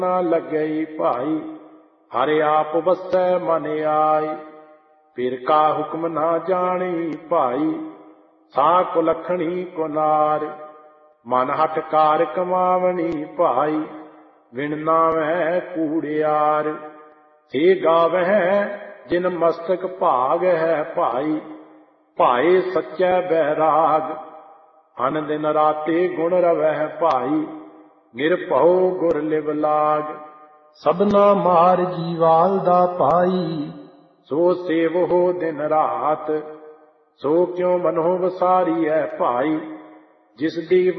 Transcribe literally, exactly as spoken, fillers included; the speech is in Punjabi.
ਨਾ ਲੱਗਈ ਭਾਈ, ਹਰਿ ਆਪ ਵਸੈ ਮਨ ਆਈ। ਫਿਰ ਕਾ ਹੁਕਮ ਨਾ ਜਾਣੀ ਭਾਈ, ਸਾ ਕੁਲੱਖਣੀ ਕੋ ਨਾਰ। ਮਨ ਹਠ ਕਾਰ ਕਮਾਵਣੀ ਭਾਈ, ਵਿਣ ਨਾਵੈ ਕੂੜਿਆਰ। ਸੇ ਗਾਵਹਿ ਜਿਨ ਮਸਤਕ ਭਾਗ ਹੈ ਭਾਈ, ਭਾਏ ਸੱਚੈ ਬੈਰਾਗ। ਅਨ ਦਿਨ ਰਾਤੇ ਗੁਣ ਰਵਹਿ ਭਾਈ, ਨਿਰਭਉ ਗੁਰ ਲਿਵ ਲਾਗ। ਸਭਨਾ ਮਾਰ ਜੀਵਾਲ ਦਾ ਭਾਈ, ਸੋ ਸੇਵਹੁ ਦਿਨ ਰਾਤ। ਸੋ ਕਿਉ ਮਨਹੁ ਵਸਾਰੀਐ ਭਾਈ, ਜਿਸ ਦੀ